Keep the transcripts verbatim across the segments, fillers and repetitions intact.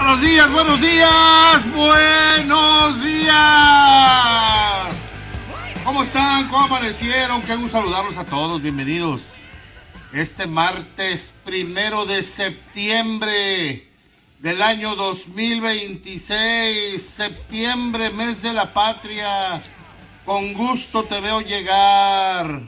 Buenos días, buenos días, buenos días. ¿Cómo están? ¿Cómo amanecieron? Qué gusto saludarlos a todos, bienvenidos. Este martes primero de septiembre del año dos mil veintiséis, septiembre, mes de la patria. Con gusto te veo llegar.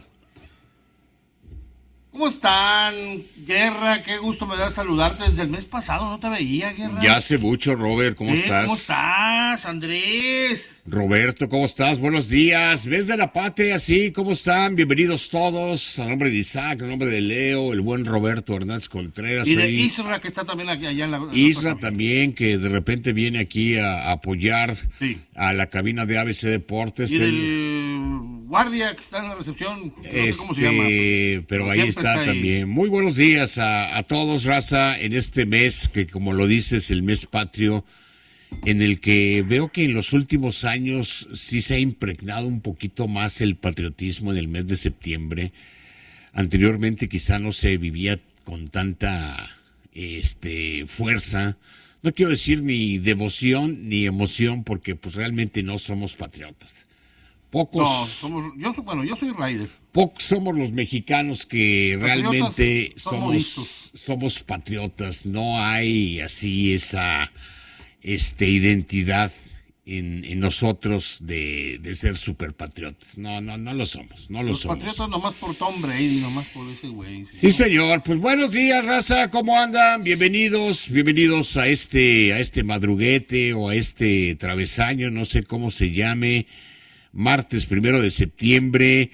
¿Cómo están, Guerra? Qué gusto me da saludarte. Desde el mes pasado no te veía, Guerra. Ya hace mucho, Robert. ¿Cómo ¿Eh? estás? ¿Cómo estás, Andrés? Roberto, ¿cómo estás? Buenos días. ¿Ves de la patria? Sí, ¿cómo están? Bienvenidos todos. A nombre de Isaac, a nombre de Leo, el buen Roberto Hernández Contreras. Y de Hoy... Isra, que está también aquí, allá en la... Isra en la también, que de repente viene aquí a, a apoyar sí. a la cabina de A B C Deportes. Y el... del guardia que está en la recepción, no este, sé cómo se llama. Pero, pero ahí está, está también. Muy buenos días a, a todos, raza, en este mes que, como lo dices, el mes patrio, en el que veo que en los últimos años sí se ha impregnado un poquito más el patriotismo en el mes de septiembre. Anteriormente quizá no se vivía con tanta este, fuerza. No quiero decir ni devoción ni emoción, porque pues realmente no somos patriotas. Pocos, no, somos, yo, bueno, yo soy Raider. Pocos somos los mexicanos que patriotas realmente somos, somos patriotas. No hay así esa este, identidad en, en nosotros de, de ser superpatriotas. No, no, no lo somos, no lo los somos. Patriotas nomás por Tom Brady, nomás por ese güey. Sí, ¿no? Señor. Pues buenos días, raza, ¿cómo andan? Bienvenidos, bienvenidos a este, a este madruguete o a este travesaño, no sé cómo se llame. Martes primero de septiembre.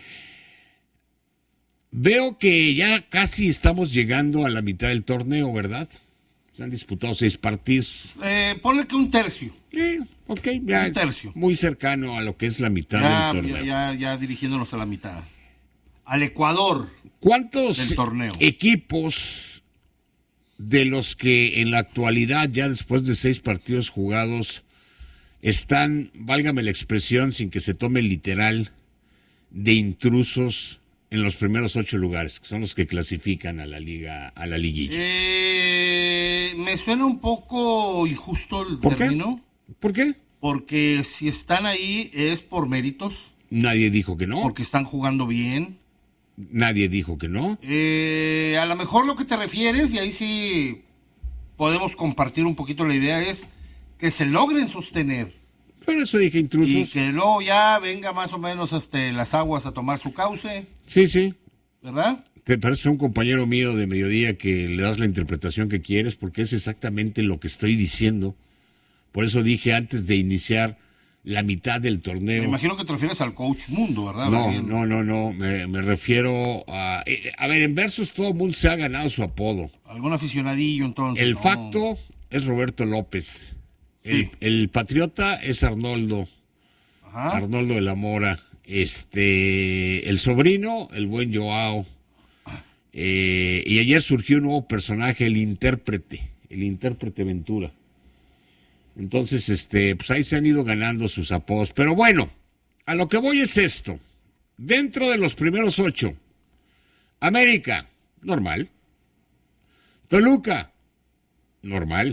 Veo que ya casi estamos llegando a la mitad del torneo, ¿verdad? Se han disputado seis partidos. Eh, ponle que un tercio. Sí, ok, ya un tercio. Muy cercano a lo que es la mitad ya, del torneo. Ya, ya, ya dirigiéndonos a la mitad. Al Ecuador. ¿Cuántos del torneo? equipos de los que en la actualidad, ya después de seis partidos jugados, están, válgame la expresión, sin que se tome literal, de intrusos en los primeros ocho lugares, que son los que clasifican a la liga, a la liguilla? Eh, me suena un poco injusto el ¿Por término. Qué? ¿Por qué? Porque si están ahí es por méritos. Nadie dijo que no. Porque están jugando bien. Nadie dijo que no. Eh, a lo mejor lo que te refieres, y ahí sí podemos compartir un poquito la idea, es que se logren sostener. Pero eso dije intrusos. Y que luego ya venga más o menos hasta las aguas a tomar su cauce. Sí, sí. ¿Verdad? Te parece un compañero mío de mediodía que le das la interpretación que quieres, porque es exactamente lo que estoy diciendo. Por eso dije antes de iniciar la mitad del torneo. Me imagino que te refieres al coach Mundo, ¿verdad? No, Bien. no, no, no. Me, me refiero a... Eh, a ver, en Versus todo el mundo se ha ganado su apodo. ¿Algún aficionadillo entonces? El no. facto es Roberto López. El, sí. el patriota es Arnoldo. Ajá. Arnoldo de la Mora. Este, el sobrino, el buen Joao. Eh, y ayer surgió un nuevo personaje, el intérprete. El intérprete Ventura. Entonces, este, pues ahí se han ido ganando sus apodos. Pero bueno, a lo que voy es esto. Dentro de los primeros ocho, América, normal. Toluca, normal.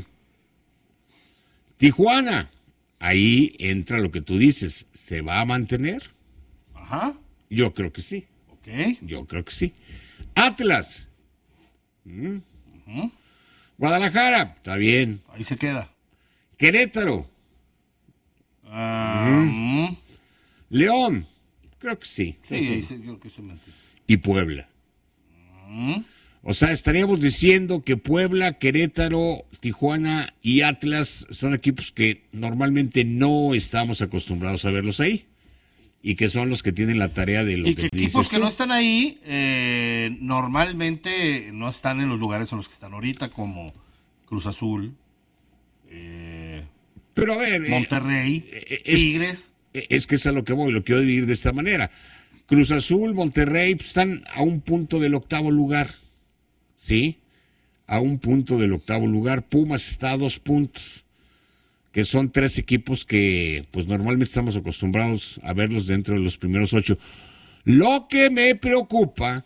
Tijuana, ahí entra lo que tú dices. ¿Se va a mantener? Ajá. Yo creo que sí. Ok. Yo creo que sí. Atlas. ¿Mm? Uh-huh. Guadalajara, está bien. Ahí se queda. Querétaro. Uh, uh-huh. León, creo que sí. Sí, sí. sí yo creo que se mantiene. Y Puebla. Uh-huh. O sea, estaríamos diciendo que Puebla, Querétaro, Tijuana y Atlas son equipos que normalmente no estamos acostumbrados a verlos ahí y que son los que tienen la tarea de lo y que, que dices equipos tú. que no están ahí eh, normalmente no están en los lugares en los que están ahorita, como Cruz Azul, eh, pero a ver, Monterrey, eh, es, Tigres. Es que es a lo que voy, lo quiero dividir de esta manera. Cruz Azul, Monterrey pues, están a un punto del octavo lugar. ¿Sí? A un punto del octavo lugar. Pumas está a dos puntos, que son tres equipos que pues normalmente estamos acostumbrados a verlos dentro de los primeros ocho. Lo que me preocupa,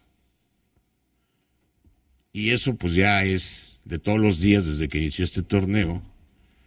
y eso pues ya es de todos los días desde que inició este torneo,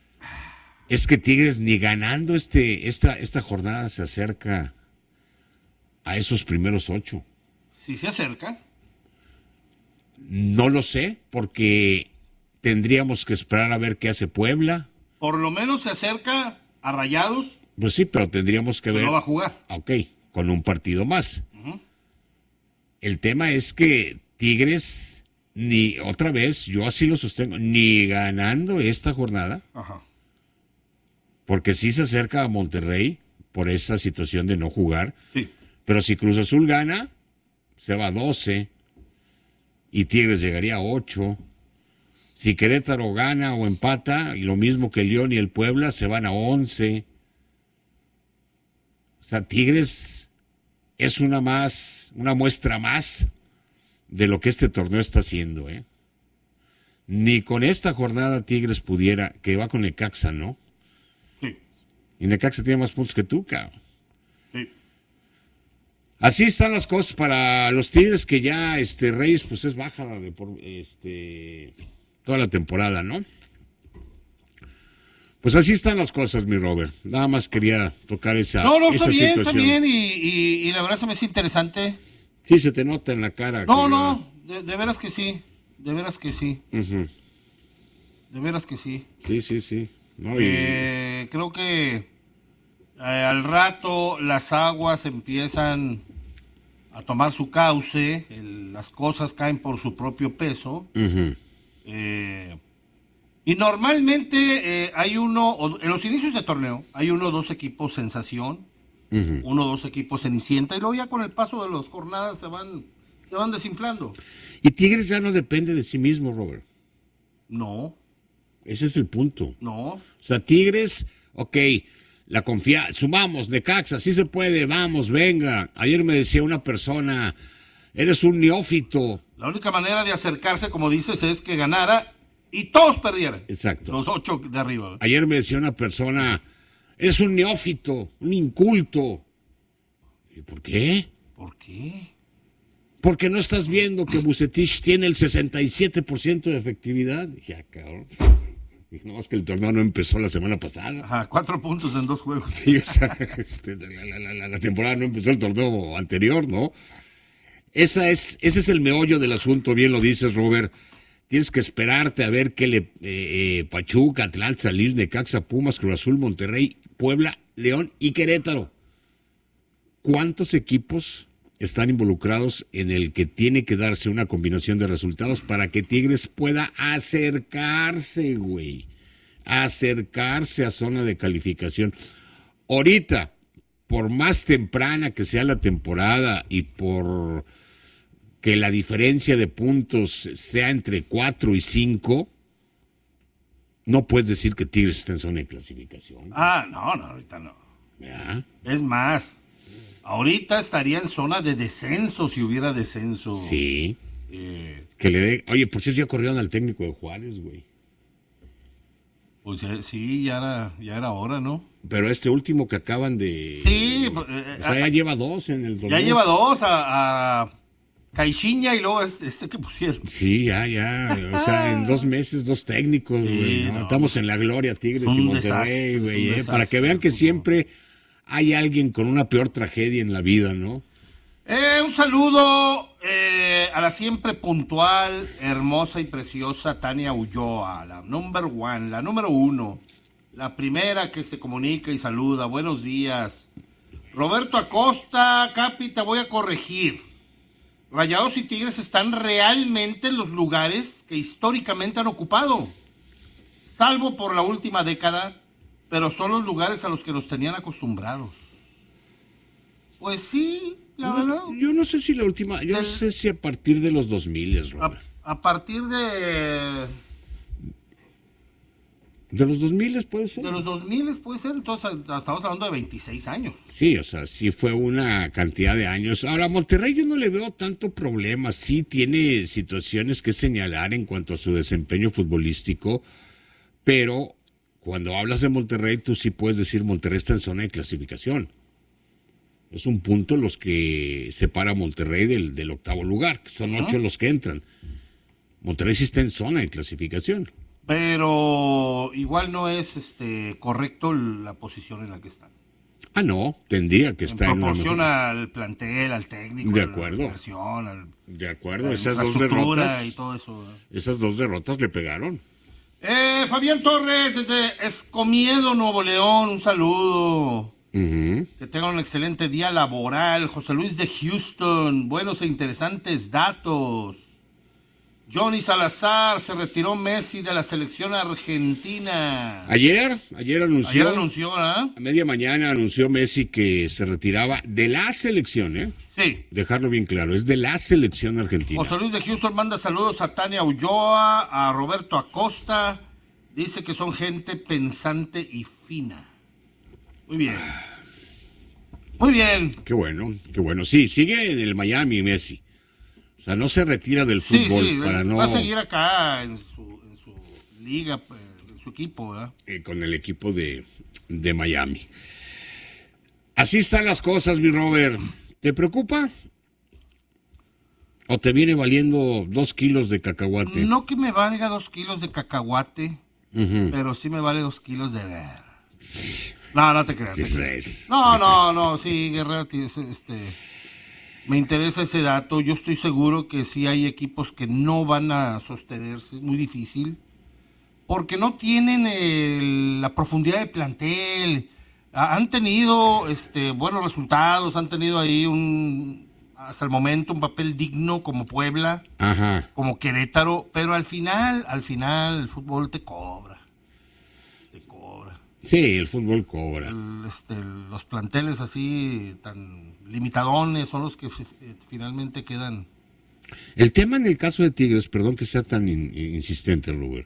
Es que Tigres ni ganando este, esta, esta jornada se acerca a esos primeros ocho. ¿Sí se acerca? No lo sé, porque tendríamos que esperar a ver qué hace Puebla. Por lo menos se acerca a Rayados. Pues sí, pero tendríamos que ver. No va a jugar. Ok, con un partido más. Uh-huh. El tema es que Tigres, ni otra vez, yo así lo sostengo, ni ganando esta jornada, Ajá. porque sí se acerca a Monterrey por esa situación de no jugar. Sí. Pero si Cruz Azul gana, se va a doce y Tigres llegaría a ocho. Si Querétaro gana o empata, y lo mismo que el León y el Puebla, se van a once. O sea, Tigres es una más, una muestra más de lo que este torneo está haciendo, ¿eh? Ni con esta jornada Tigres pudiera, que va con Necaxa, ¿no? Sí. Y Necaxa tiene más puntos que tú, cabrón. Sí. Así están las cosas para los Tigres, que ya este Reyes pues es baja de por este toda la temporada, ¿no? Pues así están las cosas, mi Robert. Nada más quería tocar esa No, no, esa está bien, situación. está bien, y, y, y la verdad se me hace interesante. Sí, se te nota en la cara. No, que... no, de, de veras que sí, de veras que sí, uh-huh. de veras que sí. Sí, sí, sí. No, y... eh, creo que eh, al rato las aguas empiezan a tomar su cauce, el, las cosas caen por su propio peso. Uh-huh. Eh, y normalmente eh, hay uno, en los inicios de torneo, hay uno o dos equipos sensación, uh-huh. uno o dos equipos cenicienta, y luego ya con el paso de las jornadas se van, se van desinflando. Y Tigres ya no depende de sí mismo, Robert. No. Ese es el punto. No. O sea, Tigres, ok, la confianza, sumamos, Necaxa, sí se puede, vamos, venga. Ayer me decía una persona, eres un neófito. La única manera de acercarse, como dices, es que ganara y todos perdieran. Exacto. Los ocho de arriba. Ayer me decía una persona, eres un neófito, un inculto. ¿Y por qué? ¿Por qué? Porque no estás viendo que Vucetich tiene el sesenta y siete por ciento de efectividad. Dije, ah, cabrón. No, es que el torneo no empezó la semana pasada. Ajá, cuatro puntos en dos juegos. Sí, o sea, este, la, la, la, la temporada no empezó el torneo anterior, ¿no? Esa es, ese es el meollo del asunto, bien lo dices, Robert. Tienes que esperarte a ver qué le... Eh, eh, Pachuca, Atlanta, Salir, Necaxa, Pumas, Cruz Azul, Monterrey, Puebla, León y Querétaro. ¿Cuántos equipos están involucrados en el que tiene que darse una combinación de resultados para que Tigres pueda acercarse, güey? Acercarse a zona de calificación. Ahorita, por más temprana que sea la temporada y por que la diferencia de puntos sea entre cuatro y cinco, no puedes decir que Tigres está en zona de clasificación. Ah, no, no, ahorita no. ¿Ya? Es más, ahorita estaría en zona de descenso si hubiera descenso. Sí. Eh, que le dé... Oye, por cierto, ya corrieron al técnico de Juárez, güey. Pues eh, sí, ya era, ya era hora, ¿no? Pero este último que acaban de... Sí. Eh, o sea, ya a, lleva dos en el torneo. Ya lleva dos a, a Caixinha y luego este, este que pusieron. Sí, ya, ya. O sea, en dos meses, dos técnicos, güey. Sí, ¿no? No, Estamos en la gloria, Tigres y Monterrey, güey. Eh, para que vean que siempre hay alguien con una peor tragedia en la vida, ¿no? Eh, un saludo eh, a la siempre puntual, hermosa y preciosa Tania Ulloa, la number one, la número uno, la primera que se comunica y saluda. Buenos días. Roberto Acosta, Capi, te voy a corregir. Rayados y Tigres están realmente en los lugares que históricamente han ocupado, salvo por la última década, pero son los lugares a los que nos tenían acostumbrados. Pues sí, la no, verdad. Yo no sé si la última, yo no sé si a partir de los dos mil, Robert. A, a partir de... ¿De los dos mil puede ser? De los dos mil puede ser, entonces estamos hablando de veintiséis años. Sí, o sea, sí fue una cantidad de años. Ahora, Monterrey yo no le veo tanto problema, sí tiene situaciones que señalar en cuanto a su desempeño futbolístico, pero cuando hablas de Monterrey, tú sí puedes decir Monterrey está en zona de clasificación. Es un punto los que separa a Monterrey del, del octavo lugar, que son ocho uh-huh. los que entran. Monterrey sí está en zona de clasificación. Pero igual no es este correcto la posición en la que están. Ah, no, tendría que estar en proporción en una al plantel, al técnico, de a la acuerdo. inversión, al, de acuerdo, a la esas dos infraestructura derrotas, y todo eso. ¿eh? esas dos derrotas le pegaron. Eh, Fabián Torres, desde Escomiedo, Nuevo León, un saludo. Uh-huh. Que tengan un excelente día laboral. José Luis de Houston, buenos e interesantes datos. Johnny Salazar, se retiró Messi de la selección argentina. Ayer, ayer anunció. Ayer anunció, ¿eh? A media mañana anunció Messi que se retiraba de la selección, ¿eh? Sí. Dejarlo bien claro, es de la selección argentina. José Luis de Houston manda saludos a Tania Ulloa, a Roberto Acosta. Dice que son gente pensante y fina. Muy bien. Muy bien. Qué bueno, qué bueno. Sí, sigue en el Miami Messi. O sea, no se retira del fútbol sí, sí, para no... va a seguir acá en su, en su liga, en su equipo, ¿verdad? Eh, con el equipo de, de Miami. Así están las cosas, mi Robert. ¿Te preocupa? ¿O te viene valiendo dos kilos de cacahuate? No que me valga dos kilos de cacahuate, uh-huh. pero sí me vale dos kilos de ver. No, no te creas. ¿Qué te creas. es? No, no, no, sí, Guerrero, este... Me interesa ese dato. Yo estoy seguro que sí hay equipos que no van a sostenerse. Es muy difícil. Porque no tienen el, la profundidad de plantel. Han tenido este, buenos resultados. Han tenido ahí un hasta el momento un papel digno como Puebla. Ajá. Como Querétaro. Pero al final, al final el fútbol te cobra. Te cobra. Sí, el fútbol cobra. El, este, los planteles así tan limitadones son los que f- finalmente quedan. El tema en el caso de Tigres, perdón que sea tan in- insistente, Robert.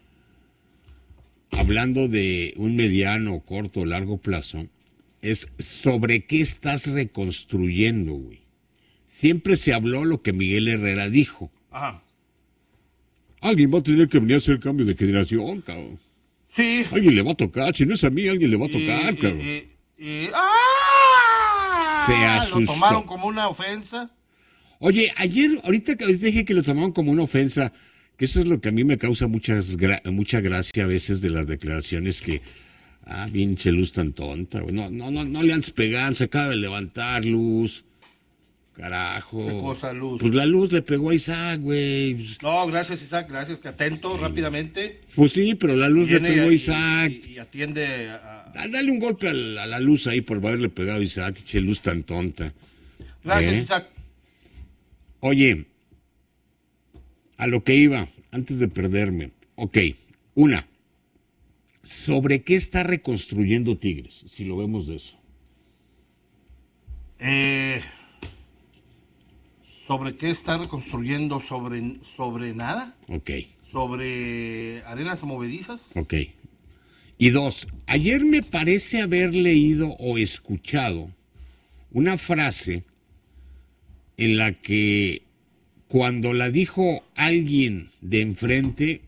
Hablando de un mediano, corto, largo plazo, es sobre qué estás reconstruyendo, güey. Siempre se habló lo que Miguel Herrera dijo. Ajá. Alguien va a tener que venir a hacer el cambio de generación, cabrón. Sí. Alguien le va a tocar, si no es a mí, alguien le va a tocar, Y- cabrón. y- y- y- ¡Ah! Se asustó. Lo tomaron como una ofensa. Oye, ayer, ahorita que dije que lo tomaron como una ofensa, que eso es lo que a mí me causa muchas gra- mucha gracia a veces de las declaraciones que, ah, pinche Luz tan tonta, güey. No, no, no, no le andes pegando, se acaba de levantar, Luz. Carajo. ¿Qué cosa, Luz? Pues la Luz le pegó a Isaac, güey. No, gracias, Isaac, gracias, que atento rápidamente. Pues sí, pero la Luz le Viene pegó a y- Isaac. Y, y atiende a... Ah, Dale un golpe a la, a la Luz ahí por haberle pegado a Isaac, pinche Luz tan tonta. Gracias, ¿Eh? Isaac. Oye, a lo que iba, antes de perderme. Ok, una, ¿sobre qué está reconstruyendo Tigres? Si lo vemos de eso. Eh, ¿Sobre qué está reconstruyendo? ¿Sobre, sobre nada? Ok, ¿Sobre arenas movedizas? ok. Y dos, ayer me parece haber leído o escuchado una frase en la que cuando la dijo alguien de enfrente,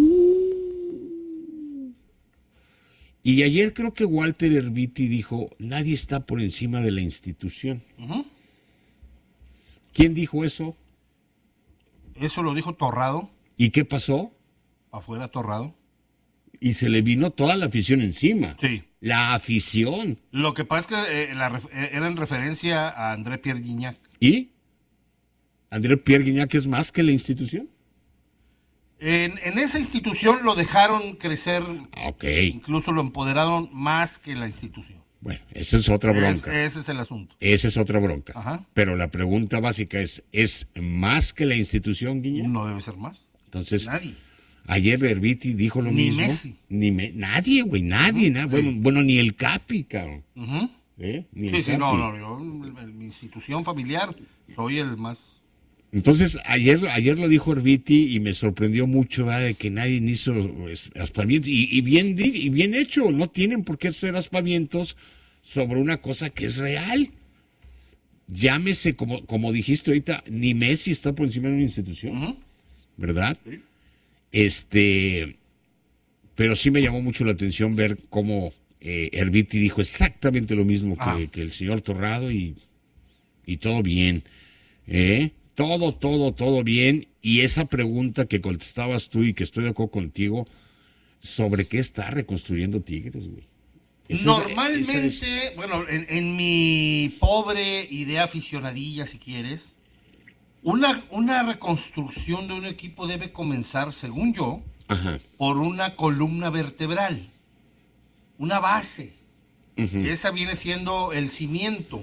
uh, y ayer creo que Walter Erviti dijo, nadie está por encima de la institución. Uh-huh. ¿Quién dijo eso? Eso lo dijo Torrado, ¿Y qué pasó? afuera Torrado. Y se le vino toda la afición encima. Sí. La afición. Lo que pasa es que eh, la ref- eh, era en referencia a André Pierre Gignac. ¿Y? ¿André Pierre Guignac es más que la institución? En, en esa institución lo dejaron crecer, Ah, ok. incluso lo empoderaron más que la institución. Bueno, esa es otra Es- bronca. ese es el asunto. Esa es otra bronca. Ajá. Pero la pregunta básica es, ¿es más que la institución, Guignac? No debe ser más. Entonces, Nadie. ayer Erviti dijo lo Ni mismo. Messi. Ni me- Nadie, güey, nadie. nada. Bueno, bueno, ni el Capi, cabrón. Ujú. ¿Eh? Ni Sí, el sí, Capi. no, no, yo, en mi institución familiar, soy el más... Entonces, ayer, ayer lo dijo Erviti y me sorprendió mucho, ¿verdad? De que nadie hizo pues, aspavientos. Y, y, bien, di- y bien hecho, no tienen por qué hacer aspavientos sobre una cosa que es real. Llámese, como, como dijiste ahorita, ni Messi está por encima de una institución, Ujú. ¿verdad? Sí. Este, pero sí me llamó mucho la atención ver cómo eh, Erviti dijo exactamente lo mismo Ah. que, que el señor Torrado y, y todo bien, ¿eh? Todo, todo, todo bien. y esa pregunta que contestabas tú y que estoy de acuerdo contigo, ¿sobre qué está reconstruyendo Tigres, güey? Esa Normalmente, es, es... bueno, en, en mi pobre idea aficionadilla, si quieres, una, una reconstrucción de un equipo debe comenzar, según yo, Ajá. por una columna vertebral, una base. Uh-huh. Esa viene siendo el cimiento,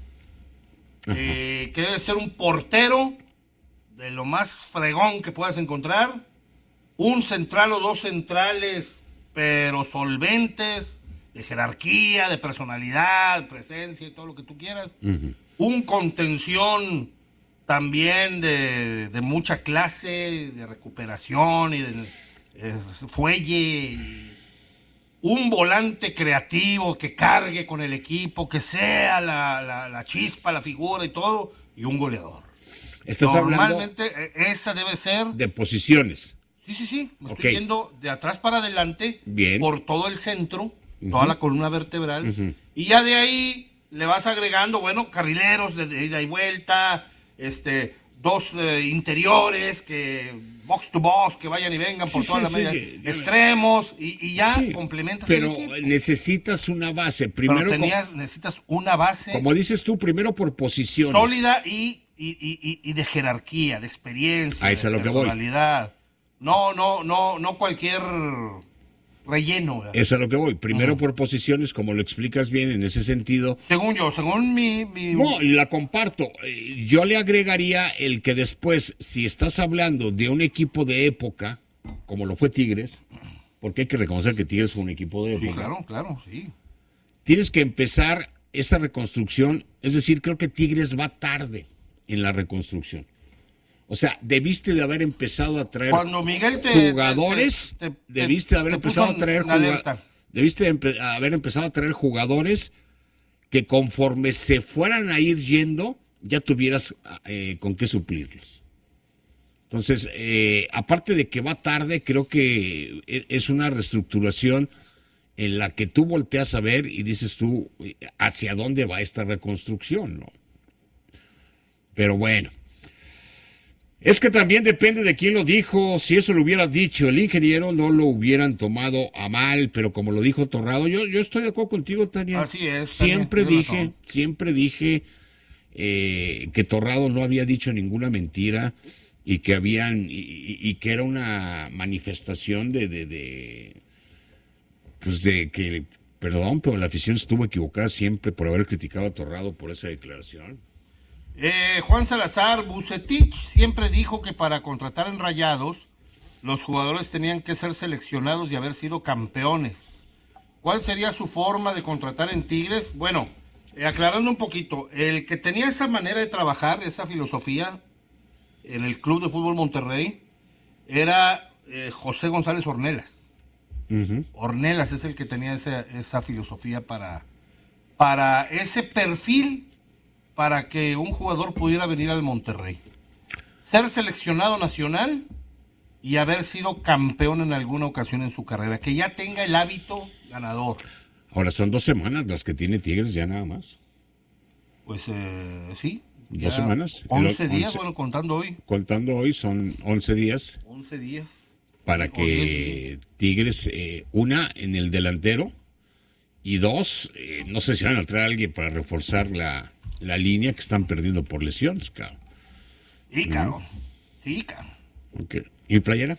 eh, que debe ser un portero de lo más fregón que puedas encontrar, un central o dos centrales, pero solventes, de jerarquía, de personalidad, presencia y todo lo que tú quieras. Uh-huh. Un contención también de, de mucha clase, de recuperación y de eh, fuelle. Y un volante creativo que cargue con el equipo, que sea la, la, la chispa, la figura y todo, y un goleador. ¿Estás Normalmente hablando esa debe ser... de posiciones? Sí, sí, sí. Me okay. estoy yendo de atrás para adelante, Bien. por todo el centro, uh-huh. toda la columna vertebral, uh-huh. y ya de ahí le vas agregando, bueno, carrileros de, de ida y vuelta, este, dos eh, interiores, que box to box, que vayan y vengan por sí, toda sí, la media, sí, extremos, y, y ya sí, complementas pero el equipo. Necesitas una base. Primero, pero tenías, como, necesitas una base... Como dices tú, primero por posiciones. Sólida y, y, y, y de jerarquía, de experiencia, Ahí de lo personalidad. Que voy. No, no, no, no cualquier relleno. ¿Verdad? Eso es a lo que voy. Primero uh-huh. por posiciones, como lo explicas bien en ese sentido. Según yo, según mi... mi... No, y la comparto. Yo le agregaría el que después, si estás hablando de un equipo de época, como lo fue Tigres, porque hay que reconocer que Tigres fue un equipo de época. Sí, claro, claro, sí. Tienes que empezar esa reconstrucción. Es decir, creo que Tigres va tarde en la reconstrucción. O sea, debiste de haber empezado a traer Cuando Miguel te, jugadores, te, te, debiste de haber empezado a traer jugadores, debiste de empe- haber empezado a traer jugadores que conforme se fueran a ir yendo, ya tuvieras eh, con qué suplirlos. Entonces, eh, aparte de que va tarde, creo que es una reestructuración en la que tú volteas a ver y dices tú, ¿hacia dónde va esta reconstrucción? ¿No? Pero bueno. Es que también depende de quién lo dijo. Si eso lo hubiera dicho el ingeniero, no lo hubieran tomado a mal, pero como lo dijo Torrado, yo, yo estoy de acuerdo contigo, Tania. Así es. Siempre Tania, dije, razón. siempre dije eh, que Torrado no había dicho ninguna mentira y que habían y, y, y que era una manifestación de, de, de, pues de que, perdón, pero la afición estuvo equivocada siempre por haber criticado a Torrado por esa declaración. Eh, Juan Salazar, Vucetich siempre dijo que para contratar en Rayados los jugadores tenían que ser seleccionados y haber sido campeones. ¿Cuál sería su forma de contratar en Tigres? Bueno, eh, aclarando un poquito, el que tenía esa manera de trabajar, esa filosofía en el Club de Fútbol Monterrey era eh, José González Ornelas. Uh-huh. Ornelas es el que tenía esa, esa filosofía para, para ese perfil, para que un jugador pudiera venir al Monterrey. Ser seleccionado nacional y haber sido campeón en alguna ocasión en su carrera. Que ya tenga el hábito ganador. Ahora son dos semanas las que tiene Tigres ya nada más. Pues eh, sí. Dos semanas. Once días, once, bueno, contando hoy. Contando hoy son once días. Once días. Para que Tigres, eh, una en el delantero y dos, eh, no sé si van a traer a alguien para reforzar la... la línea que están perdiendo por lesiones, cabrón. Sí, cabrón. ¿No? Sí, cabrón. Okay. ¿Y playera?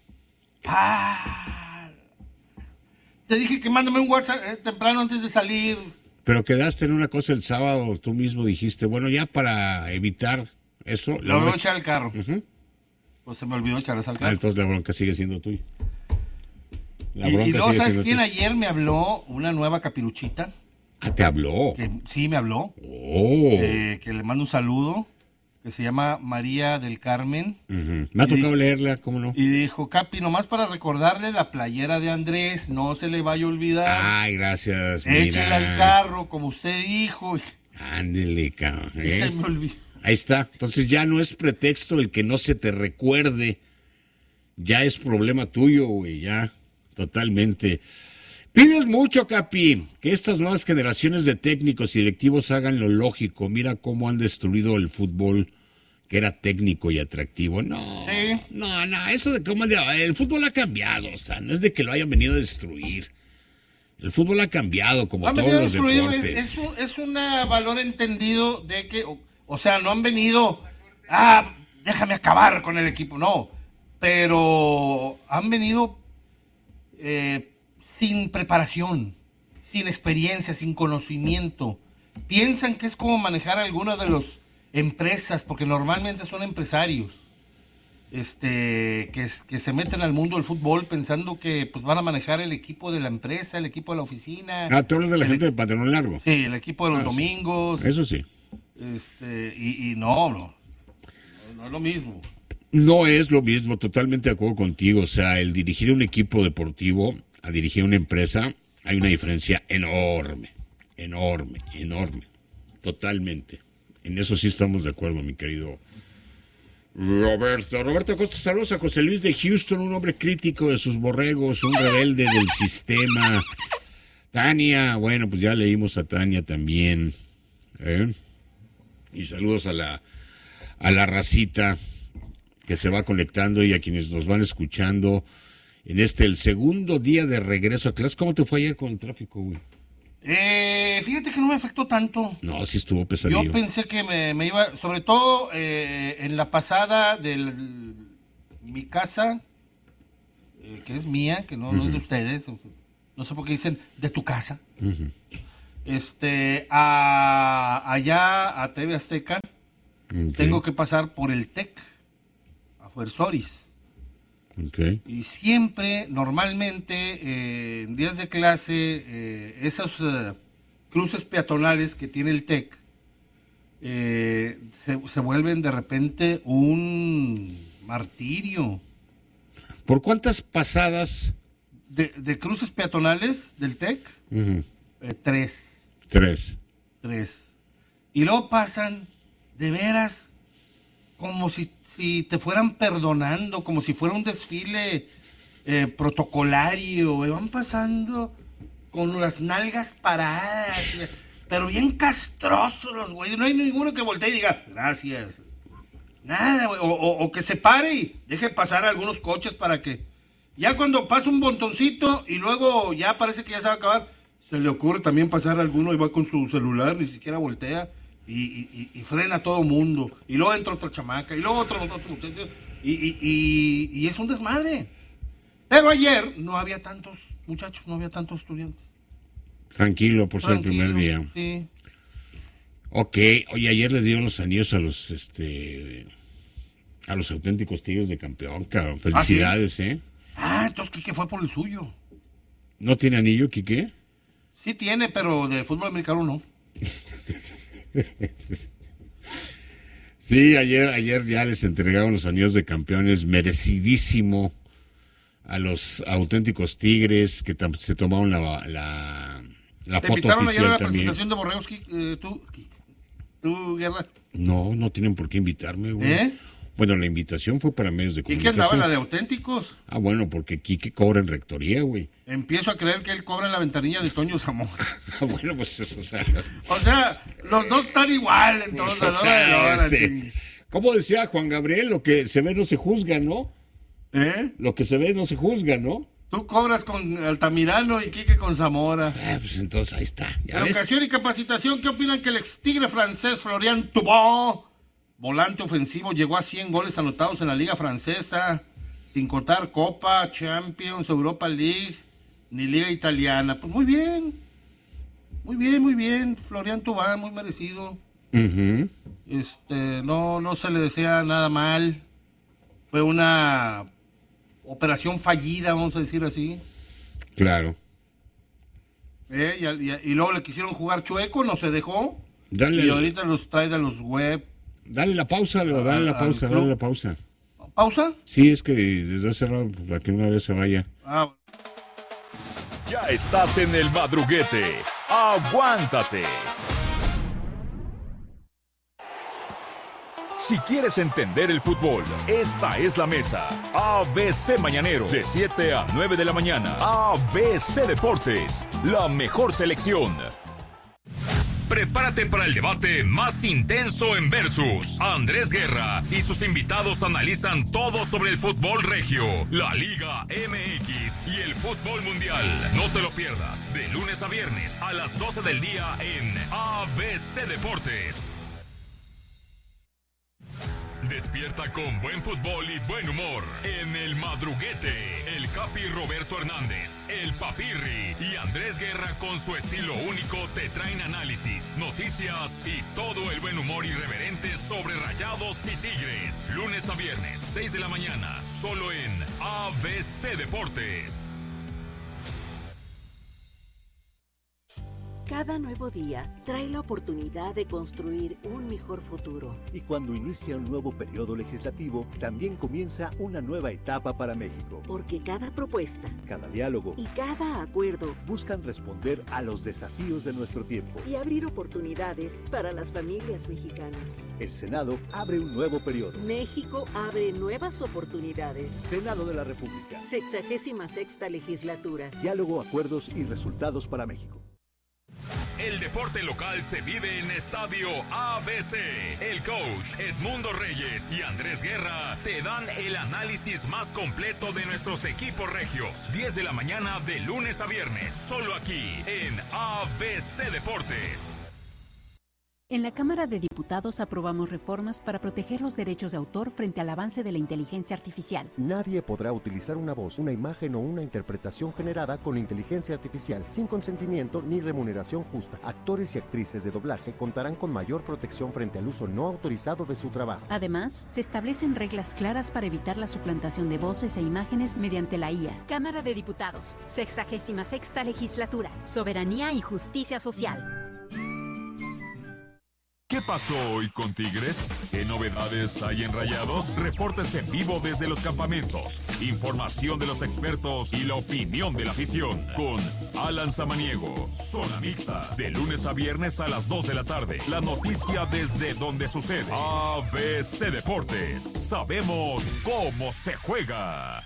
Ah, te dije que mándame un WhatsApp eh, temprano antes de salir. Pero quedaste en una cosa el sábado, tú mismo dijiste, bueno, ya para evitar eso... Lo voy a echar al carro. Uh-huh. Pues se me olvidó echar eso al carro. Ah, entonces la bronca sigue siendo tuya. La bronca y, y luego, ¿sabes quién tuya? Ayer me habló? Una nueva capiruchita. Ah, ¿te habló? Que, sí, me habló. Oh. Eh, que le mando un saludo, que se llama María del Carmen. Uh-huh. Me ha tocado y, leerla, ¿cómo no? Y dijo, Capi, nomás para recordarle la playera de Andrés, no se le vaya a olvidar. Ay, gracias, Échela al carro, como usted dijo. Ándele, cabrón. ¿eh? Se me olvidó. Ahí está. Entonces ya no es pretexto el que no se te recuerde. Ya es problema tuyo, güey, ya, totalmente. Pides mucho, Capi, que estas nuevas generaciones de técnicos y directivos hagan lo lógico. Mira cómo han destruido el fútbol que era técnico y atractivo. No, sí. no, no, eso de cómo el fútbol ha cambiado, o sea, no es de que lo hayan venido a destruir. El fútbol ha cambiado como todos los deportes. Es, es, un, es un valor entendido de que, o, o sea, no han venido, ah, déjame acabar con el equipo, no, pero han venido eh, sin preparación, sin experiencia, sin conocimiento. Piensan que es como manejar alguna de las empresas, porque normalmente son empresarios. Este, que, que se meten al mundo del fútbol pensando que pues van a manejar el equipo de la empresa, el equipo de la oficina. Ah, tú hablas de la gente de pantalón largo. Sí, el equipo de los ah, domingos. Sí. Eso sí. Este, y, y no, no, no es lo mismo. No es lo mismo, totalmente de acuerdo contigo. O sea, el dirigir un equipo deportivo a dirigir una empresa, hay una diferencia enorme, enorme, enorme. Totalmente. En eso sí estamos de acuerdo, mi querido Roberto. Roberto Acosta, saludos a José Luis de Houston, un hombre crítico de sus borregos, un rebelde del sistema. Tania, bueno, pues ya leímos a Tania también. ¿eh? Y saludos a la, a la racita que se va conectando y a quienes nos van escuchando en este, el segundo día de regreso a clase. ¿Cómo te fue ayer con el tráfico, güey? Eh, fíjate que no me afectó tanto. No, sí estuvo pesadillo. Yo pensé que me, me iba, sobre todo eh, en la pasada de mi casa, eh, que es mía, que no, uh-huh. no es de ustedes, no sé por qué dicen de tu casa, uh-huh. este, a, allá a T V Azteca, okay. tengo que pasar por el TEC, a Fuerzoris. Okay. Y siempre, normalmente, eh, en días de clase, eh, esos uh, cruces peatonales que tiene el TEC eh, se, se vuelven de repente un martirio. ¿Por cuántas pasadas? De, de cruces peatonales del TEC, uh-huh. eh, tres. Tres. Tres. Y luego pasan, de veras, como si... si te fueran perdonando, como si fuera un desfile eh, protocolario, y van pasando con las nalgas paradas, pero bien castrosos los güeyes, no hay ninguno que voltee y diga, gracias, nada, güey, o, o, o que se pare y deje pasar a algunos coches para que, ya cuando pasa un botoncito y luego ya parece que ya se va a acabar, se le ocurre también pasar a alguno y va con su celular, ni siquiera voltea, Y, y, y frena a todo mundo, y luego entra otra chamaca, y luego otro, otro muchacho, y, y, y, y es un desmadre. Pero ayer no había tantos muchachos, no había tantos estudiantes. Tranquilo, por ser el primer día. Sí. Ok, oye, ayer le dieron los anillos a los, este, a los auténticos Tigres de campeón, cabrón. Felicidades, ¿Ah, sí? ¿eh? Ah, entonces Quique fue por el suyo. ¿No tiene anillo, Quique? Sí tiene, pero de fútbol americano no. Sí, ayer, ayer ya les entregaron los anillos de campeones, merecidísimo a los auténticos Tigres que tam- se tomaron la, la, la foto oficial también. ¿Te invitaron ayer a la presentación de Borregos, eh, tú, tú, Guerra? No, no tienen por qué invitarme, güey. ¿Eh? Bueno, la invitación fue para medios de comunicación. ¿Y qué andaba, la de auténticos? Ah, bueno, porque Quique cobra en rectoría, güey. Empiezo a creer que él cobra en la ventanilla de Toño Zamora. Ah, bueno, pues eso, o sea... O sea, los dos están igual, entonces. Pues, o sea, la hora, este, ¿cómo decía Juan Gabriel? Lo que se ve no se juzga, ¿no? ¿Eh? Lo que se ve no se juzga, ¿no? Tú cobras con Altamirano y Quique con Zamora. Ah, pues entonces ahí está. Educación y capacitación, ¿qué opinan que el ex tigre francés Florian Thauvin, volante ofensivo, llegó a cien goles anotados en la liga francesa, sin contar Copa, Champions, Europa League, ni liga italiana? Pues muy bien, muy bien, muy bien, Florian Thauvin, muy merecido. Uh-huh. Este, no, no se le desea nada mal. Fue una operación fallida, vamos a decir así. Claro. Eh, y, y, y luego le quisieron jugar chueco, no se dejó. Dale, y ahorita los trae de los web. Dale la pausa, Leo, dale la pausa, dale la pausa. ¿Pausa? Sí, es que desde hace rato, para que una vez se vaya. Ah. Ya estás en el madruguete. ¡Aguántate! Si quieres entender el fútbol, esta es la mesa. A B C Mañanero, de siete a nueve de la mañana. A B C Deportes, la mejor selección. Prepárate para el debate más intenso en Versus. Andrés Guerra y sus invitados analizan todo sobre el fútbol regio, la Liga M X y el fútbol mundial. No te lo pierdas, de lunes a viernes a las doce del día en A B C Deportes. Despierta con buen fútbol y buen humor en El Madruguete. El Capi Roberto Hernández, el Papirri y Andrés Guerra con su estilo único te traen análisis, noticias y todo el buen humor irreverente sobre Rayados y Tigres. Lunes a viernes, seis de la mañana, solo en A B C Deportes. Cada nuevo día trae la oportunidad de construir un mejor futuro. Y cuando inicia un nuevo periodo legislativo, también comienza una nueva etapa para México. Porque cada propuesta, cada diálogo y cada acuerdo buscan responder a los desafíos de nuestro tiempo y abrir oportunidades para las familias mexicanas. El Senado abre un nuevo periodo. México abre nuevas oportunidades. Senado de la República. Sexagésima sexta legislatura. Diálogo, acuerdos y resultados para México. El deporte local se vive en Estadio A B C. El coach Edmundo Reyes y Andrés Guerra te dan el análisis más completo de nuestros equipos regios. diez de la mañana de lunes a viernes, solo aquí en A B C Deportes. En la Cámara de Diputados aprobamos reformas para proteger los derechos de autor frente al avance de la inteligencia artificial. Nadie podrá utilizar una voz, una imagen o una interpretación generada con inteligencia artificial sin consentimiento ni remuneración justa. Actores y actrices de doblaje contarán con mayor protección frente al uso no autorizado de su trabajo. Además, se establecen reglas claras para evitar la suplantación de voces e imágenes mediante la I A. Cámara de Diputados, sexagésima sexta legislatura, soberanía y justicia social. ¿Qué pasó hoy con Tigres? ¿Qué novedades hay en Rayados? Reportes en vivo desde los campamentos, información de los expertos y la opinión de la afición. Con Alan Samaniego, Zona Mixta, de lunes a viernes a las dos de la tarde. La noticia desde donde sucede. A B C Deportes. Sabemos cómo se juega.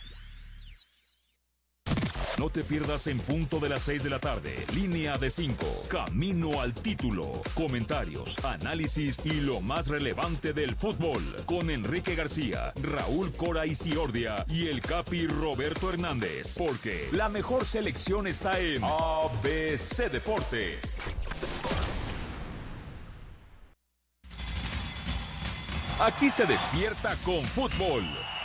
No te pierdas en punto de las seis de la tarde. Línea de cinco. Camino al título. Comentarios, análisis y lo más relevante del fútbol. Con Enrique García, Raúl Cora Isiordia y el Capi Roberto Hernández. Porque la mejor selección está en A B C Deportes. Aquí se despierta con fútbol.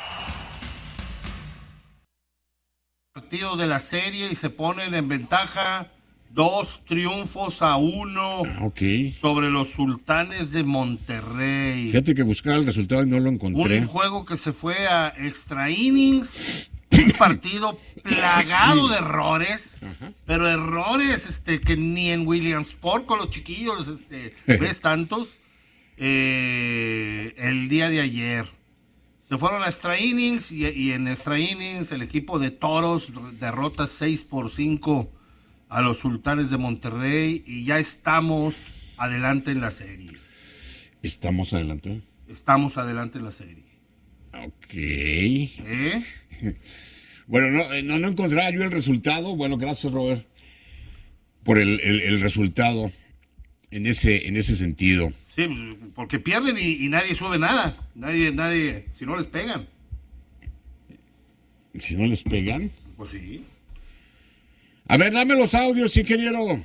Partido de la serie y se ponen en ventaja dos triunfos a uno okay. sobre los Sultanes de Monterrey. Fíjate que buscaba el resultado y no lo encontré. Un juego que se fue a extra innings, un partido plagado de errores, uh-huh. pero errores este que ni en Williamsport con los chiquillos este, ves tantos eh, el día de ayer. Se fueron a extra innings y, y en extra innings el equipo de Toros derrota seis por cinco a los Sultanes de Monterrey y ya estamos adelante en la serie. ¿Estamos adelante? Estamos adelante en la serie. Ok. ¿Eh? Bueno, no, no, no encontraba yo el resultado. Bueno, gracias, Robert, por el, el, el resultado en ese, en ese sentido. Sí, porque pierden y, y nadie sube nada. Nadie, nadie, si no les pegan. ¿Si no les pegan? Pues sí. A ver, dame los audios, ingeniero.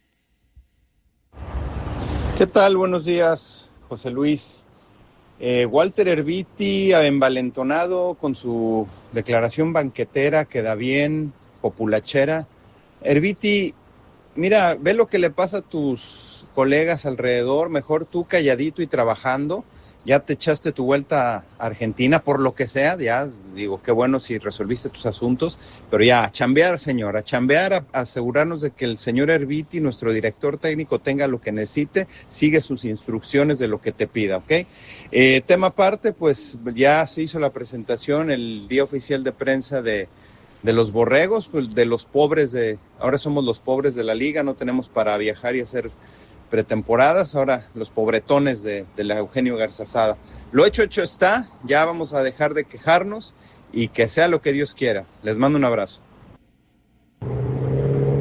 ¿Qué tal? Buenos días, José Luis. Eh, Walter Erviti, envalentonado con su declaración banquetera, queda bien, populachera. Erviti, mira, ve lo que le pasa a tus colegas alrededor, mejor tú calladito y trabajando. Ya te echaste tu vuelta a Argentina, por lo que sea, ya digo, qué bueno si resolviste tus asuntos, pero ya, a chambear, señor, a chambear, a, a asegurarnos de que el señor Erviti, nuestro director técnico, tenga lo que necesite, sigue sus instrucciones de lo que te pida, ¿ok? Eh, tema aparte, pues ya se hizo la presentación, el día oficial de prensa de, de los borregos, pues de los pobres de, ahora somos los pobres de la liga, no tenemos para viajar y hacer pretemporadas, ahora los pobretones de, de la Eugenio Garzazada. Lo hecho, hecho está, ya vamos a dejar de quejarnos y que sea lo que Dios quiera. Les mando un abrazo.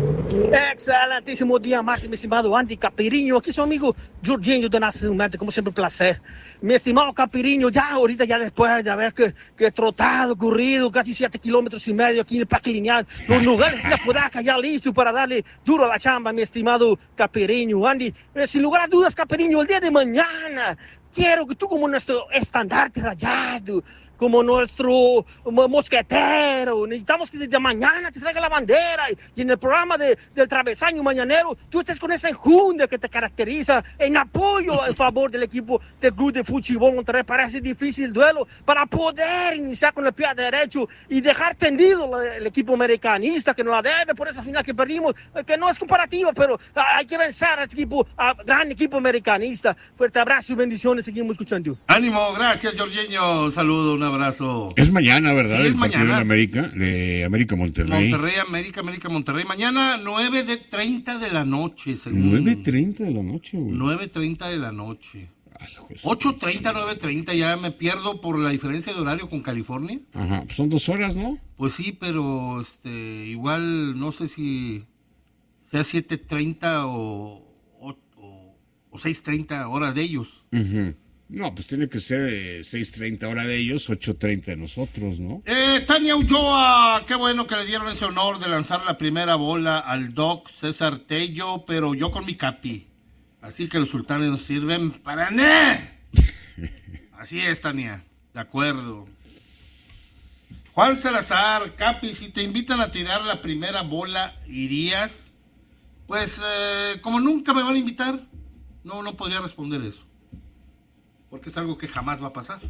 Excelentíssimo dia, Martin, meu estimado Andy Capirinho. Aqui seu amigo Jorginho do Nascimento, como sempre, um prazer. Meu estimado Capirinho, já ahorita, já depois de haber que, que trotado, corrido, casi siete kilómetros y medio aquí en el Parque Lineal, los lugares de la Podaca ya listo para darle duro a la chamba, mi estimado Capirinho. Andy, eh, sin lugar a dudas, Capirinho, el día de mañana, quiero que tú como nuestro estandarte rayado, como nuestro mosquetero, necesitamos que desde mañana te traiga la bandera y, y en el programa de, del travesaño mañanero tú estés con esa enjundia que te caracteriza en apoyo en favor del equipo del Club de Fútbol Monterrey. Parece difícil el duelo para poder iniciar con el pie derecho y dejar tendido el equipo americanista que no la debe por esa final que perdimos, que no es comparativa, pero hay que vencer a este equipo, a gran equipo americanista. Fuerte abrazo y bendiciones, seguimos escuchando. Ánimo, gracias Jorginho, saludo, un abrazo. Es mañana, ¿verdad? Sí, es el partido mañana. de América, de América Monterrey. Monterrey, América, América, Monterrey. Mañana nueve treinta de la noche. Según... nueve treinta de la noche, güey. nueve treinta de la noche. ocho treinta, nueve treinta, ya me pierdo por la diferencia de horario con California. Ajá, pues son dos horas, ¿no? Pues sí, pero este igual no sé si sea siete treinta o, o, o, o seis treinta horas de ellos. Uh-huh. No, pues tiene que ser eh, seis treinta hora de ellos, ocho treinta de nosotros, ¿no? Eh, Tania Ulloa, qué bueno que le dieron ese honor de lanzar la primera bola al Doc César Tello, pero yo con mi capi. Así que los sultanes nos sirven para nada. Así es, Tania. De acuerdo. Juan Salazar, Capi, si te invitan a tirar la primera bola, ¿irías? Pues, eh, como nunca me van a invitar, no, no podría responder eso. Porque es algo que jamás va a pasar.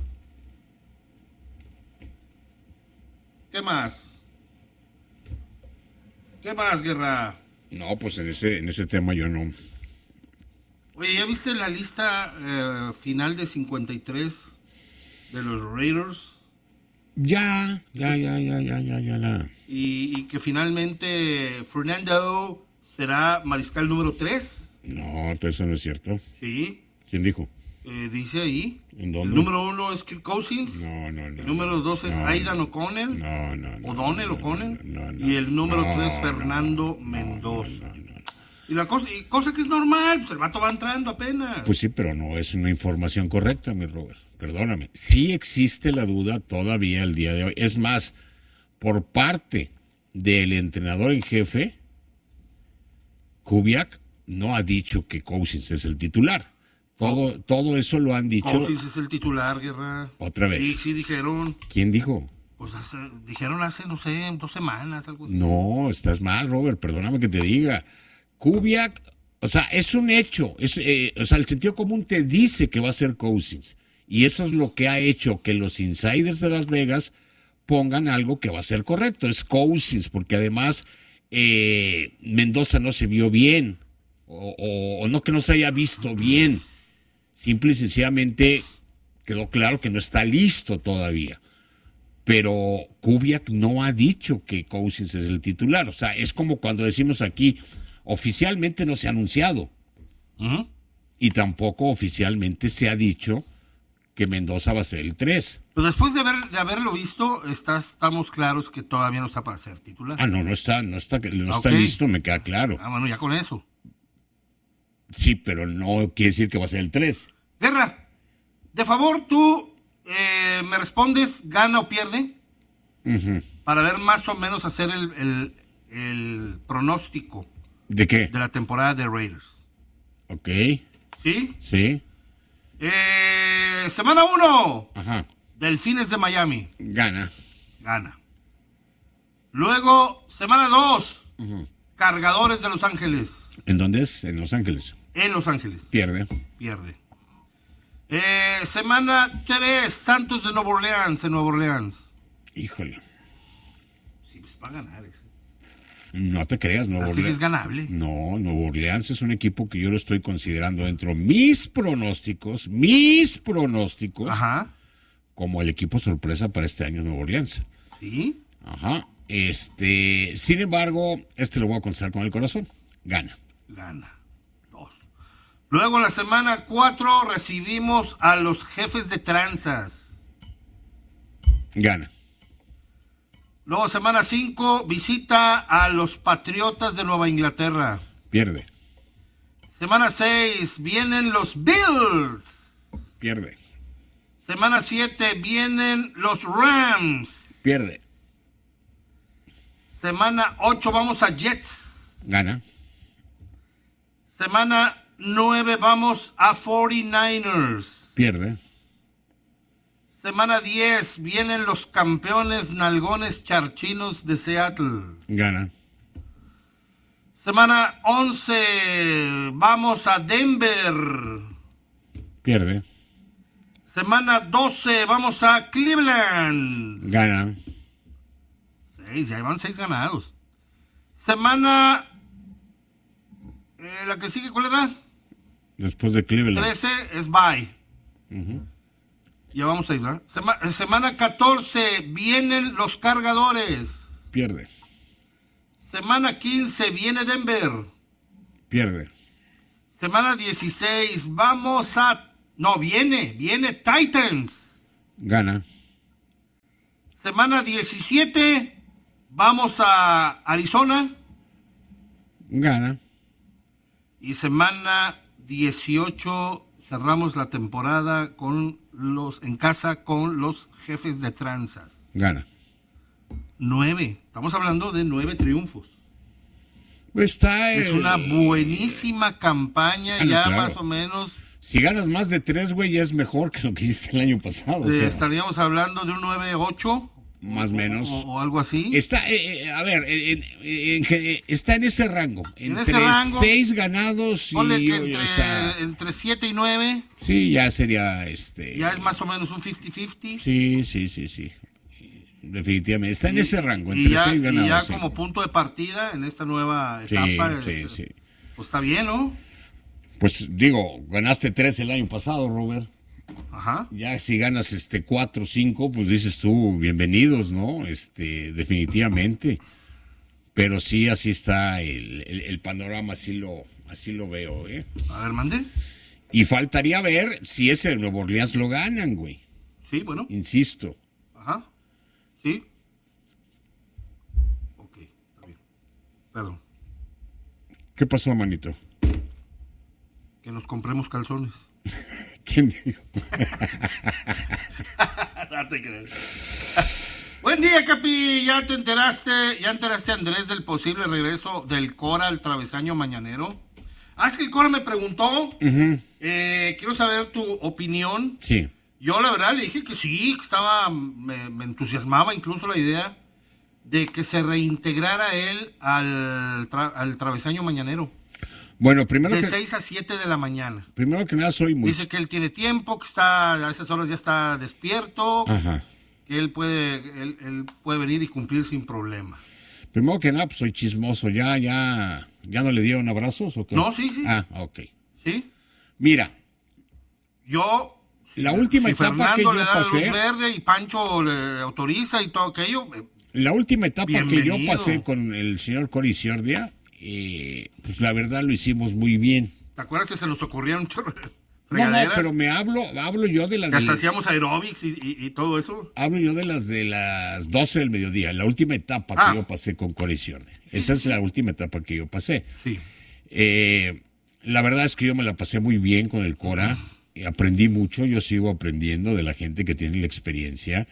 ¿Qué más? ¿Qué más, Guerra? No, pues en ese, en ese tema yo no. Oye, ¿ya viste la lista eh, final de cincuenta y tres de los Raiders? Ya, ya, ya, ya, ya, ya, ya. La... Y, y que finalmente Fernando será mariscal número tres. No, todo eso no es cierto. Sí. ¿Quién dijo? Eh, dice ahí. ¿En dónde? El número uno es Kirk Cousins. No, no, no. El número dos es no, Aidan O'Connell. No, no, no. O'Donnell no, O'Connell. No, no, y el número no, tres, no, Fernando no, Mendoza. No, no, no, no. Y la cosa, y cosa que es normal, pues el vato va entrando apenas. Pues sí, pero no es una información correcta, mi Robert. Perdóname. Sí existe la duda todavía el día de hoy. Es más, por parte del entrenador en jefe, Kubiak no ha dicho que Cousins es el titular. Todo, oh. todo eso lo han dicho. Cousins es el titular, Guerra. Otra vez. Sí, sí, dijeron. ¿Quién dijo? Pues hace, dijeron hace, no sé, dos semanas, algo así. No, estás mal, Robert, perdóname que te diga. Kubiak, o sea, es un hecho. Es, eh, o sea, el sentido común te dice que va a ser Cousins. Y eso es lo que ha hecho que los insiders de Las Vegas pongan algo que va a ser correcto. Es Cousins, porque además eh, Mendoza no se vio bien. O, o, o no que no se haya visto bien. Simple y sencillamente quedó claro que no está listo todavía. Pero Kubiak no ha dicho que Cousins es el titular. O sea, es como cuando decimos aquí, oficialmente no se ha anunciado. Uh-huh. Y tampoco oficialmente se ha dicho que Mendoza va a ser el tres. Pues después de, haber, de haberlo visto, está, estamos claros que todavía no está para ser titular. Ah, no, no está, no está, no está okay. listo, me queda claro. Ah, bueno, ya con eso. Sí, pero no quiere decir que va a ser el tres. Guerra, de favor, tú eh, me respondes, ¿gana o pierde? Uh-huh. Para ver más o menos hacer el, el, el pronóstico. ¿De qué? De la temporada de Raiders. Ok. ¿Sí? Sí. Eh, semana uno. Ajá. Delfines de Miami. Gana. Gana. Luego, semana dos. Uh-huh. Cargadores de Los Ángeles. ¿En dónde es? En Los Ángeles. En Los Ángeles. Pierde. Pierde. Eh, semana tres. Santos de Nueva Orleans. En Nueva Orleans. Híjole. Sí, pues va a ganar ese. No te creas, Nuevo es Orleans. Que sí es ganable. No, Nuevo Orleans es un equipo que yo lo estoy considerando dentro de mis pronósticos, mis pronósticos, Ajá. como el equipo sorpresa para este año Nuevo Orleans. ¿Sí? Ajá. Este, sin embargo, este lo voy a contestar con el corazón. Gana. Gana. Dos. Luego, en la semana cuatro, recibimos a los jefes de tranzas. Gana. Luego, semana cinco, visita a los Patriotas de Nueva Inglaterra. Pierde. Semana seis, vienen los Bills. Pierde. Semana siete, vienen los Rams. Pierde. Semana ocho, vamos a Jets. Gana. Semana nueve, vamos a cuarenta y nueve ers. Pierde. Semana diez, vienen los campeones nalgones charchinos de Seattle. Gana. Semana once, vamos a Denver. Pierde. Semana doce, vamos a Cleveland. Gana. Seis, ya van seis ganados. Semana... Eh, la que sigue, ¿cuál era? Después de Cleveland. trece es bye. Uh-huh. Ya vamos a ir, ¿verdad? Sema- semana catorce, vienen los Cargadores. Pierde. Semana quince, viene Denver. Pierde. Semana dieciséis, vamos a... No, viene, viene Titans. Gana. Semana diecisiete, vamos a Arizona. Gana. Y semana dieciocho, cerramos la temporada con los en casa con los Jefes de Tranzas. Gana. Nueve. Estamos hablando de nueve triunfos. Está, es eh, una buenísima campaña, ah, no, ya claro. más o menos. Si ganas más de tres, güey, ya es mejor que lo que hiciste el año pasado. O Eh, sea, estaríamos hablando de un nueve ocho. más o menos. O, o algo así. Está, eh, eh, a ver, eh, eh, eh, eh, está en ese rango. En Entre ese rango, seis ganados y... Ponle que entre, o sea, entre siete y nueve. sí, ya sería este... Ya es más o menos un cincuenta cincuenta. Sí, sí, sí, sí. Definitivamente. Está en Y- ese rango, y entre ya, seis ganados. y ya sí. como punto de partida en esta nueva Sí, etapa. sí, es- sí. Pues está bien, ¿no? Pues digo, ganaste tres el año pasado, Robert. Ajá. Ya si ganas este cuatro o cinco, pues dices tú, bienvenidos, ¿no? Este, definitivamente. Pero sí, así está el, el, el panorama, así lo, así lo veo, ¿eh? A ver, mande. Y faltaría ver si ese de Nueva Orleans lo ganan, güey. Sí, bueno. Insisto. Ajá. Sí. Ok, está bien. Perdón. ¿Qué pasó, manito? Que nos compremos calzones. ¿Quién dijo? No te creas. Buen día, Capi. ¿Ya te enteraste, ya enteraste, Andrés, del posible regreso del Cora al travesaño mañanero? Ah, es que el Cora me preguntó. Uh-huh. eh, quiero saber tu opinión. Sí. Yo, la verdad, le dije que sí, que estaba, me, me entusiasmaba incluso la idea de que se reintegrara él al, tra- al travesaño mañanero. Bueno, primero De que, seis a siete de la mañana. primero que nada soy muy... Dice que él tiene tiempo, que está a esas horas ya está despierto, Ajá. que él puede, él, él puede venir y cumplir sin problema. Primero que nada, pues soy chismoso. ¿Ya, ya, ya no le dieron abrazos o qué? No, sí, sí. Ah, ok. ¿Sí? Mira, Yo... la última si etapa Fernando que yo le da la luz pasé... verde y Pancho le autoriza y todo aquello, eh, La última etapa que yo Bienvenido. pasé con el señor Cory Ciordia, eh, pues la verdad lo hicimos muy bien. ¿te acuerdas que se nos ocurrieron un chorro de No, no, fregaderas? pero me hablo, hablo yo de las Que hasta del- hacíamos aeróbics y, y- y todo eso. hablo yo de las de las doce del mediodía, la última etapa Ah. que yo pasé con Cory Ciordia. Esa es la última etapa que yo pasé. Sí. Eh, la verdad es que yo me la pasé muy bien con el Cora, eh, aprendí mucho, yo sigo aprendiendo de la gente que tiene la experiencia.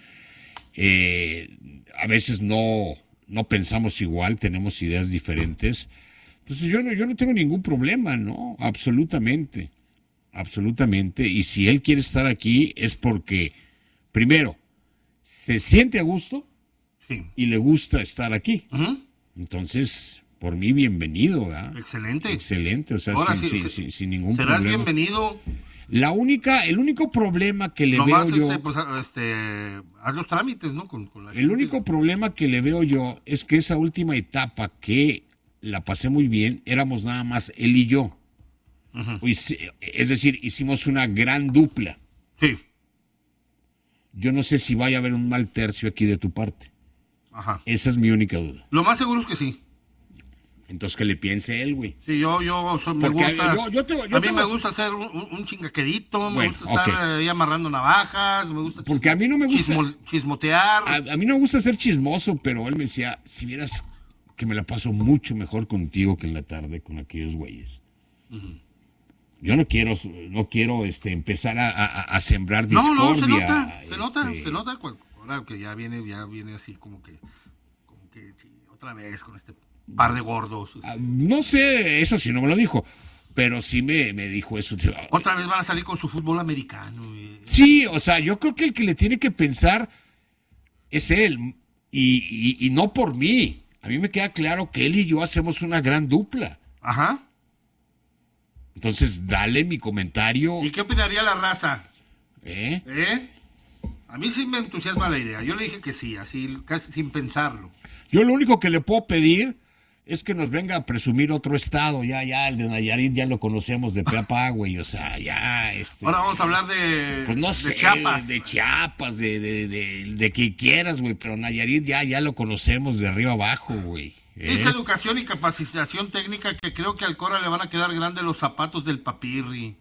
Eh, a veces no, no pensamos igual, tenemos ideas diferentes. Entonces yo no, yo no tengo ningún problema, ¿no? Absolutamente, absolutamente. Y si él quiere estar aquí es porque, primero, se siente a gusto Sí. y le gusta estar aquí. Ujú. Entonces, por mí, bienvenido, ¿verdad? Excelente. Excelente, o sea, Ahora sin, sí, sin- sí, sin- sin ningún serás problema. bienvenido. La única, el único problema que le Nomás, veo yo, este, pues, este, haz los trámites, ¿no? Con, con la el gente. único problema que le veo yo es que esa última etapa que la pasé muy bien, éramos nada más él y yo. Ujú. Hice- Es decir, hicimos una gran dupla. Sí. Yo no sé si vaya a haber un mal tercio aquí de tu parte. Ajá. Esa es mi única duda. Lo más seguro es que sí. Entonces que le piense él, güey. Sí, yo, yo soy, me Porque gusta. yo- yo te- yo a mí te- me gusta hacer un, un- un chingaquedito, me Bueno, gusta estar ok. ahí amarrando navajas, me gusta Porque a mí no me gusta. chismo- chismotear. A, a mí no me gusta ser chismoso, pero él me decía, si vieras que me la paso mucho mejor contigo que en la tarde con aquellos güeyes. Ujú. Yo no quiero, no quiero este, empezar a, a- a sembrar No, discordia. no, se nota, se nota, este, se nota. cu- Ahora que ya viene, ya viene así como que, como que sí, otra vez con este par de gordos. este. ah, No sé, eso sí no me lo dijo, pero sí me, me dijo eso. Otra vez van a salir con su fútbol americano. y- Sí, o sea, yo creo que el que le tiene que pensar es él, y, y- y no por mí. A mí me queda claro que él y yo hacemos una gran dupla. Ajá. Entonces, dale mi comentario. ¿Y qué opinaría la raza? ¿Eh? ¿Eh? A mí sí me entusiasma la idea. Yo le dije que sí, así, casi sin pensarlo. Yo lo único que le puedo pedir es que nos venga a presumir otro estado. Ya, ya, el de Nayarit ya lo conocemos de pe a pa, güey. O sea, ya, este... Ahora vamos a hablar de, Pues no de sé, Chiapas. de Chiapas, de, de, de, de que quieras, güey. Pero Nayarit ya, ya lo conocemos de arriba abajo, güey. ¿eh? Dice educación y capacitación técnica que creo que al Cora le van a quedar grandes los zapatos del papirri.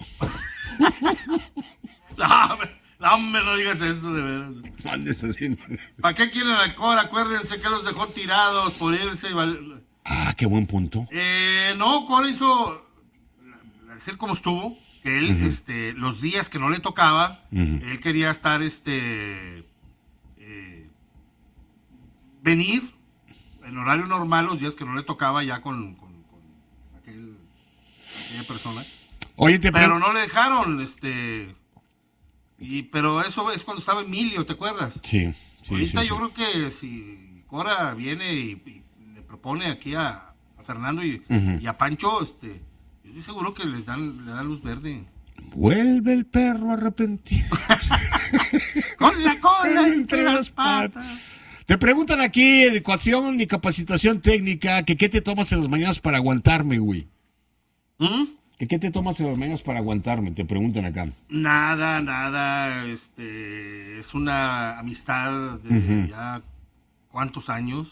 no, no, hombre, no digas eso, de veras. Mandes así. ¿Para qué quieren al Cora? Acuérdense que los dejó tirados por irse. y val- Ah, qué buen punto. Eh, no, Cora hizo, decir como estuvo, que él, Ujú. este, los días que no le tocaba, Ujú. él quería estar, este, eh, venir en horario normal los días que no le tocaba ya con, con, con aquel, aquella persona. Oye, te Pero pre- no le dejaron, este, y, pero eso es cuando estaba Emilio, ¿te acuerdas? Sí, sí, Ahorita sí, yo sí. creo que si Cora viene y, y le propone aquí a, a Fernando y, Ujú. y a Pancho, este, yo estoy seguro que les dan, le dan luz verde. Vuelve el perro arrepentido. Con la cola entre las patas. Te preguntan aquí, educación y capacitación técnica, que qué te tomas en las mañanas para aguantarme, güey. ¿Mm? ¿Que qué te tomas en las mañanas para aguantarme? Te preguntan acá. Nada, nada, este, es una amistad de Ujú. ya cuántos años.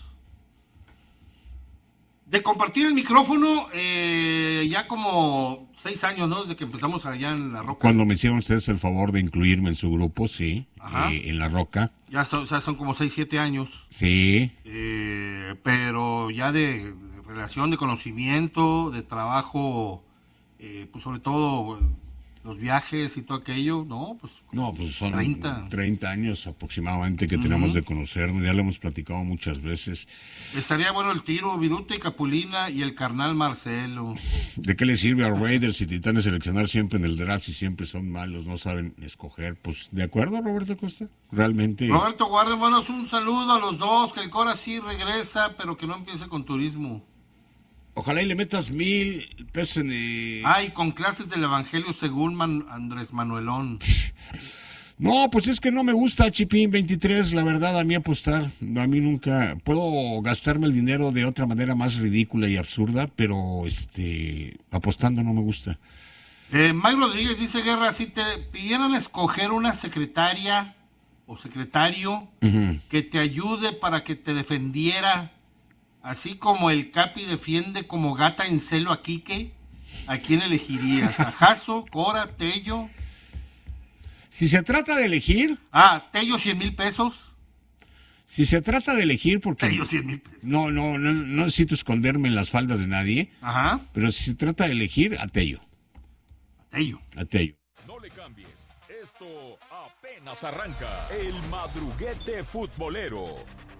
De compartir el micrófono, eh, ya como seis años, ¿no? Desde que empezamos allá en La Roca. Cuando me hicieron ustedes el favor de incluirme en su grupo, sí, Ajá. eh, en La Roca, Ya son, o sea, son como seis, siete años. sí. Eh, pero ya de, de relación, de conocimiento, de trabajo, eh, pues sobre todo eh, los viajes y todo aquello, ¿no? Pues No, pues son treinta. treinta años aproximadamente que Ujú. tenemos de conocernos, ya lo hemos platicado muchas veces. Estaría bueno el tiro, Viruta y Capulina y el carnal Marcelo. ¿De qué le sirve a Raiders y Titanes seleccionar siempre en el draft si siempre son malos, no saben escoger? Pues, ¿de acuerdo, Roberto Costa? Realmente... Roberto Guardia, bueno, es un saludo a los dos, que el Cora sí regresa, pero que no empiece con turismo. Ojalá y le metas mil pesos en... eh, Ay, con clases del Evangelio según Man- Andrés Manuelón. No, pues es que no me gusta Chipín veintitrés, la verdad, a mí apostar. A mí nunca... Puedo gastarme el dinero de otra manera más ridícula y absurda, pero este apostando no me gusta. Eh, Mike Rodríguez dice, Guerra, si te pidieran escoger una secretaria o secretario Ujú. que te ayude para que te defendiera, así como el Capi defiende como gata en celo a Quique, ¿a quién elegirías? ¿A Jaso, Cora, Tello? Si se trata de elegir, Ah, Tello cien mil pesos. si se trata de elegir, porque Tello cien mil pesos. no, no, no, no necesito esconderme en las faldas de nadie, Ajá, pero si se trata de elegir, a Tello, Tello. a Tello. No le cambies. Esto apenas arranca. El madruguete futbolero.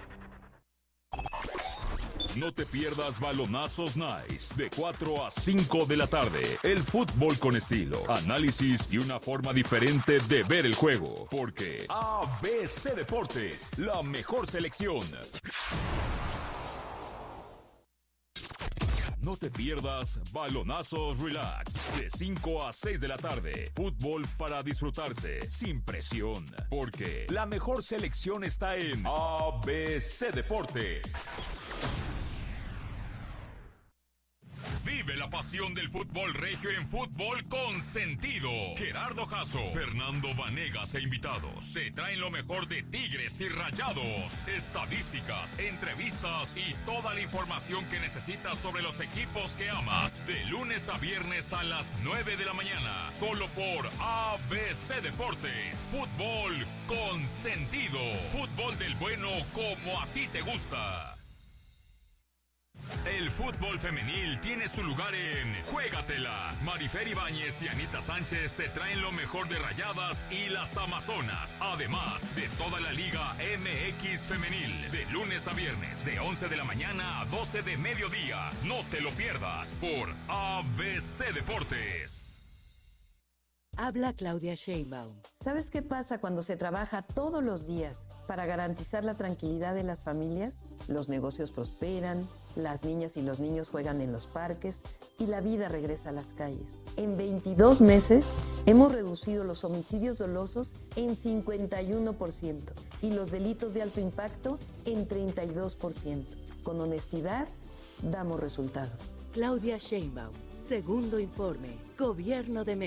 No te pierdas Balonazos Nice de cuatro a cinco de la tarde. El fútbol con estilo, análisis y una forma diferente de ver el juego. Porque A B C Deportes, la mejor selección. No te pierdas Balonazos Relax de cinco a seis de la tarde. Fútbol para disfrutarse sin presión. Porque la mejor selección está en A B C Deportes. Vive la pasión del fútbol regio en Fútbol con Sentido. Gerardo Jasso, Fernando Vanegas e invitados te traen lo mejor de Tigres y Rayados, estadísticas, entrevistas y toda la información que necesitas sobre los equipos que amas. De lunes a viernes a las nueve de la mañana, solo por A B C Deportes. Fútbol con Sentido. Fútbol del bueno como a ti te gusta. El fútbol femenil tiene su lugar en Juégatela. Marifer Ibáñez y Anita Sánchez te traen lo mejor de Rayadas y las Amazonas. Además de toda la Liga M X Femenil. De lunes a viernes, de once de la mañana a doce de mediodía. No te lo pierdas por A B C Deportes. Habla Claudia Sheinbaum. ¿Sabes qué pasa cuando se trabaja todos los días para garantizar la tranquilidad de las familias? Los negocios prosperan, las niñas y los niños juegan en los parques y la vida regresa a las calles. En veintidós meses hemos reducido los homicidios dolosos en cincuenta y uno por ciento y los delitos de alto impacto en treinta y dos por ciento. Con honestidad, damos resultados. Claudia Sheinbaum, segundo informe, Gobierno de México.